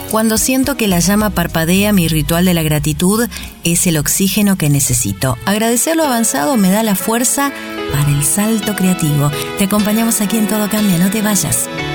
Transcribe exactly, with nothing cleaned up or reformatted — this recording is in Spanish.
Cuando siento que la llama parpadea, mi ritual de la gratitud es el oxígeno que necesito. Agradecer lo avanzado me da la fuerza para el salto creativo. Te acompañamos aquí en Todo Cambia, no te vayas.